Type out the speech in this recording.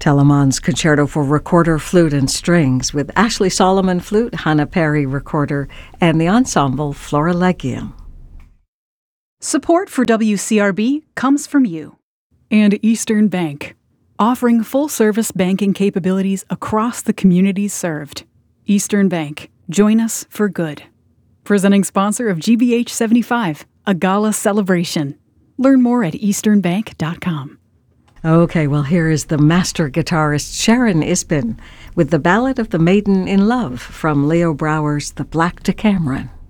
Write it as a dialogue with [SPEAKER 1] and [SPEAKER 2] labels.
[SPEAKER 1] Telemann's Concerto for Recorder, Flute and Strings with Ashley Solomon Flute, Hannah Perry Recorder, and the ensemble Florilegium.
[SPEAKER 2] Support for WCRB comes from you and Eastern Bank, offering full-service banking capabilities across the communities served. Eastern Bank, join us for good. Presenting sponsor of GBH 75, a gala celebration. Learn more at easternbank.com.
[SPEAKER 1] Okay, well, here is the master guitarist Sharon Isbin with the Ballad of the Maiden in Love from Leo Brouwer's The Black Decameron.